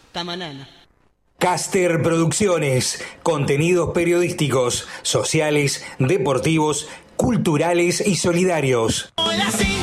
Tamanana. Caster Producciones, contenidos periodísticos, sociales, deportivos, culturales y solidarios.